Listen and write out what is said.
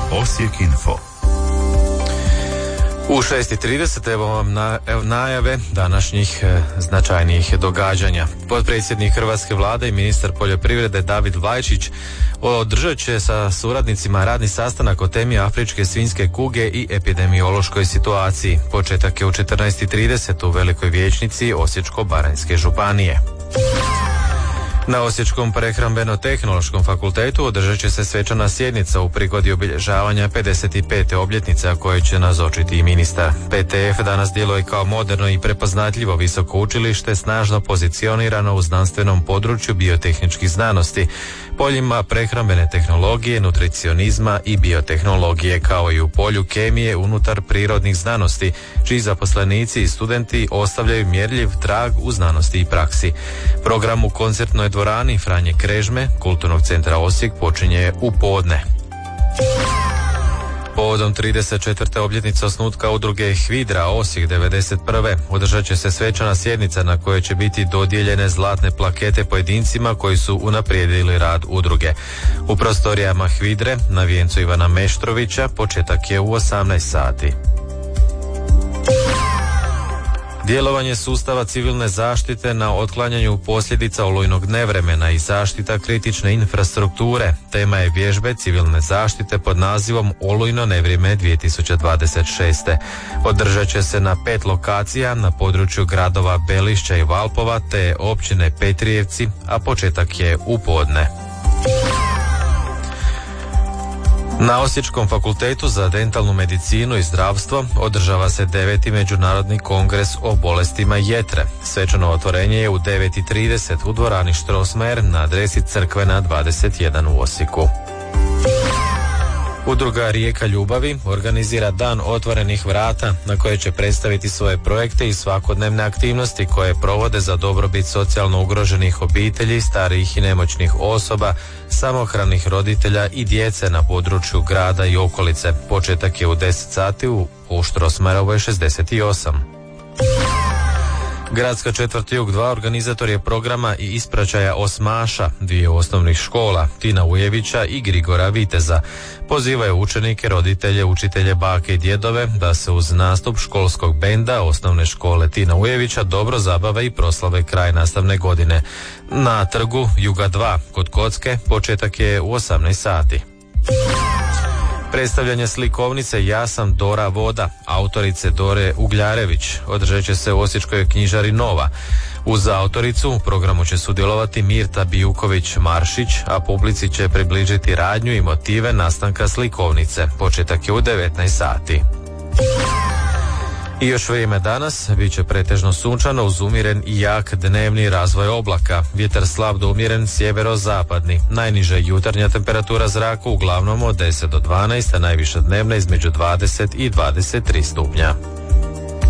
Osijek Info. U 6:30 evo vam najave današnjih značajnijih događanja. Potpredsjednik Hrvatske vlade i ministar poljoprivrede David Vlajčić održat će sa suradnicima radni sastanak o temi afričke svinjske kuge i epidemiološkoj situaciji. Početak je u 14:30 u Velikoj vijećnici Osječko-baranjske županije. Na Osječkom prehrambeno-tehnološkom fakultetu održat će se svečana sjednica u prigodi obilježavanja 55. obljetnice, a koje će nazočiti i ministar. PTF danas djeluje kao moderno i prepoznatljivo visoko učilište, snažno pozicionirano u znanstvenom području biotehničkih znanosti, poljima prehrambene tehnologije, nutricionizma i biotehnologije, kao i u polju kemije unutar prirodnih znanosti, čiji zaposlenici i studenti ostavljaju mjerljiv trag u znanosti i praksi. Program u koncertnoj dvorani Franje Krežme Kulturnog centra Osijek počinje u podne. Povodom 34. obljetnice osnutka udruge HVIDRA Osijek 91. održat će se svečana sjednica na kojoj će biti dodijeljene zlatne plakete pojedincima koji su unaprijedili rad udruge. U prostorijama HVIDRE na vijencu Ivana Meštrovića početak je u 18 sati. Djelovanje sustava civilne zaštite na otklanjanju posljedica olujnog nevremena i zaštita kritične infrastrukture tema je vježbe civilne zaštite pod nazivom Olujno nevrijeme 2026. Održat će se na 5 lokacija na području gradova Belišća i Valpova te općine Petrijevci, a početak je u podne. Na Osječkom fakultetu za dentalnu medicinu i zdravstvo održava se 9. međunarodni kongres o bolestima jetre. Svečano otvorenje je u 9:30 u dvorani Strossmayer na adresi Crkvena 21 u Osijeku. Udruga Rijeka ljubavi organizira dan otvorenih vrata na koje će predstaviti svoje projekte i svakodnevne aktivnosti koje provode za dobrobit socijalno ugroženih obitelji, starijih i nemoćnih osoba, samohranih roditelja i djece na području grada i okolice. Početak je u 10 sati u Strossmayerovoj 68. Gradska četvrt Jug 2 organizator je programa i ispraćaja osmaša 2 osnovnih škola, Tina Ujevića i Grigora Viteza. Pozivaju učenike, roditelje, učitelje, bake i djedove da se uz nastup školskog benda osnovne škole Tina Ujevića dobro zabave i proslave kraj nastavne godine. Na trgu Juga 2 kod Kocke početak je u 18 sati. Predstavljanje slikovnice Ja sam Dora Voda, autorice Dore Ugljarević, održat će se u Osječkoj knjižari Nova. Uz autoricu u programu će sudjelovati Mirta Bijuković-Maršić, a publici će približiti radnju i motive nastanka slikovnice. Početak je u 19 sati. I još vrijeme danas bit će pretežno sunčano uz umjeren i jak dnevni razvoj oblaka. Vjetar slab do umjeren sjeverozapadni. Najniža jutarnja temperatura zraka uglavnom od 10 do 12, a najviša dnevna između 20 i 23 stupnja.